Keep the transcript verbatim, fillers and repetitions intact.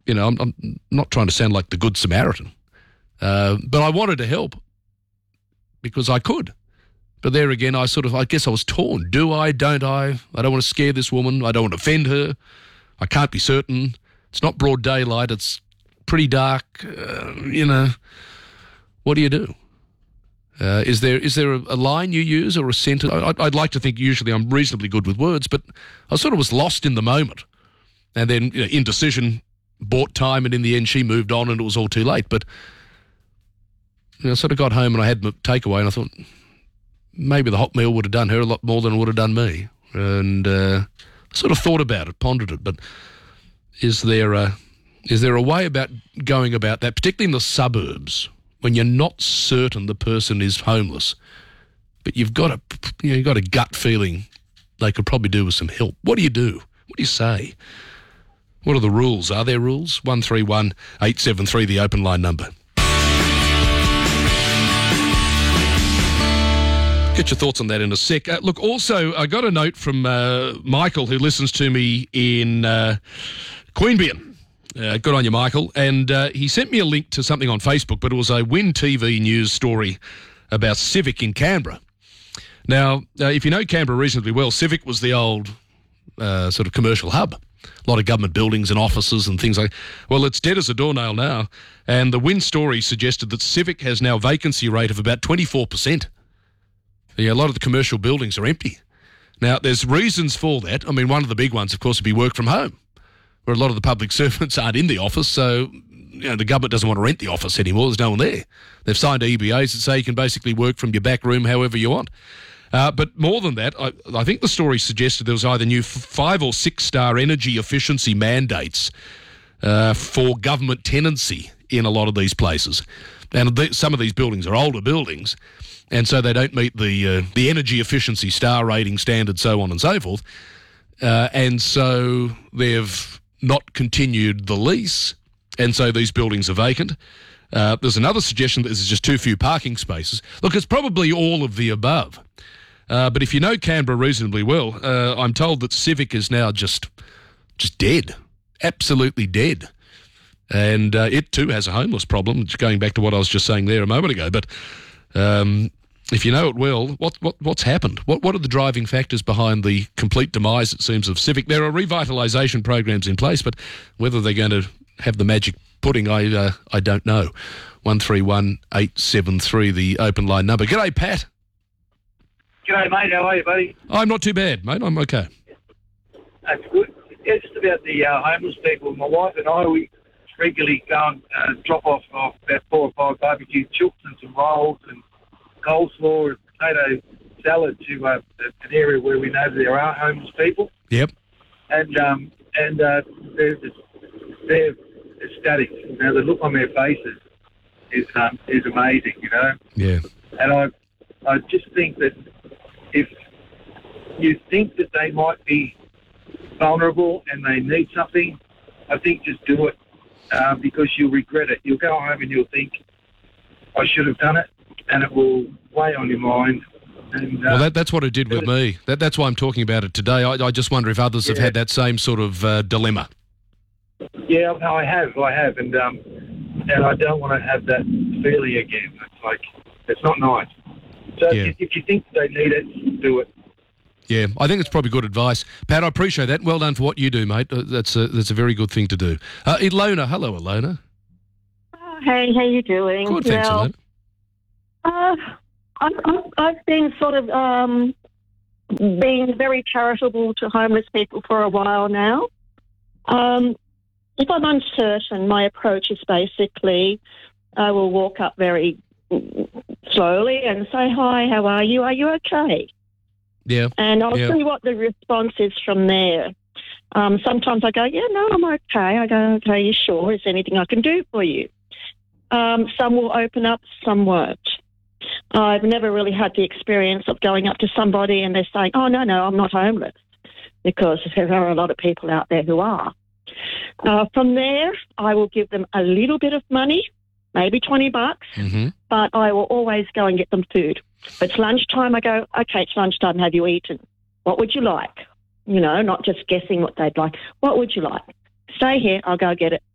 You know, I'm, I'm not trying to sound like the Good Samaritan, uh, but I wanted to help because I could. But there again, I sort of, I guess I was torn. Do I, don't I? I don't want to scare this woman. I don't want to offend her. I can't be certain. It's not broad daylight. It's pretty dark. Uh, you know, what do you do? Uh, is there is there a, a line you use or a sentence? I, I'd like to think usually I'm reasonably good with words, but I sort of was lost in the moment. And then, you know, indecision bought time, and in the end she moved on and it was all too late. But you know, I sort of got home and I had my takeaway and I thought maybe the hot meal would have done her a lot more than it would have done me. And uh, I sort of thought about it, pondered it. But is there a, is there a way about going about that, particularly in the suburbs, when you're not certain the person is homeless, but you've got a, you know, you've got a gut feeling they could probably do with some help? What do you do? What do you say? What are the rules? Are there rules? one three one eight seven three, the open line number. Get your thoughts on that in a sec. Uh, look, also, I got a note from uh, Michael, who listens to me in uh, Queanbeyan. Uh, good on you, Michael. And uh, he sent me a link to something on Facebook, but it was a Win T V news story about Civic in Canberra. Now, uh, if you know Canberra reasonably well, Civic was the old uh, sort of commercial hub. A lot of government buildings and offices and things like that. Well, it's dead as a doornail now. And the Win story suggested that Civic has now a vacancy rate of about twenty-four percent. Yeah, a lot of the commercial buildings are empty. Now, there's reasons for that. I mean, one of the big ones, of course, would be work from home, where a lot of the public servants aren't in the office, so you know the government doesn't want to rent the office anymore. There's no one there. They've signed E B As that say you can basically work from your back room however you want. Uh, but more than that, I, I think the story suggested there was either new five or six star energy efficiency mandates uh, for government tenancy in a lot of these places. And th- some of these buildings are older buildings, and so they don't meet the uh, the energy efficiency star rating standard, so on and so forth. Uh, and so they've not continued the lease, and so these buildings are vacant. Uh, there's another suggestion that there's just too few parking spaces. Look, it's probably all of the above. Uh, but if you know Canberra reasonably well, uh, I'm told that Civic is now just just dead, absolutely dead. And uh, it too has a homeless problem, going back to what I was just saying there a moment ago. But um, if you know it well, what, what what's happened? What what are the driving factors behind the complete demise, it seems, of Civic? There are revitalisation programs in place, but whether they're going to have the magic pudding, I uh, I don't know. one three one eight seven three, the open line number. G'day, Pat. G'day, mate. How are you, buddy? I'm not too bad, mate. I'm okay. That's good. Yeah, just about the uh, homeless people. My wife and I, we regularly go and uh, drop off uh, about four or five barbecue chooks and some rolls and coleslaw and potato salad to uh, an area where we know there are homeless people. Yep. And um, and uh, they're, just, they're ecstatic. You know, the look on their faces is um, is amazing, you know. Yeah. And I I just think that if you think that they might be vulnerable and they need something, I think just do it uh, because you'll regret it. You'll go home and you'll think, I should have done it, and it will weigh on your mind. And, uh, well, that, that's what it did with me. That, that's why I'm talking about it today. I, I just wonder if others yeah. have had that same sort of uh, dilemma. Yeah, no, I have. I have. And, um, and I don't want to have that feeling again. It's like, it's not nice. So yeah. if, if you think they need it, do it. Yeah, I think it's probably good advice. Pat, I appreciate that. Well done for what you do, mate. That's a, that's a very good thing to do. Uh, Ilona, hello, Ilona. Oh, hey, how you doing? Good, thanks, well, Ilona. Uh, I've, I've- I've been sort of um, being very charitable to homeless people for a while now. Um, if I'm uncertain, my approach is basically I will walk up very slowly and say, hi, how are you? Are you okay? Yeah. And I'll yeah. see what the response is from there. Um, sometimes I go, yeah, no, I'm okay. I go, okay, you sure? Is there anything I can do for you? Um, some will open up, some won't. I've never really had the experience of going up to somebody and they're saying, oh, no, no, I'm not homeless, because there are a lot of people out there who are. Uh, from there, I will give them a little bit of money, maybe twenty bucks, mm-hmm. but I will always go and get them food. If it's lunchtime, I go, okay, it's lunchtime, have you eaten? What would you like? You know, not just guessing what they'd like. What would you like? Stay here, I'll go get it.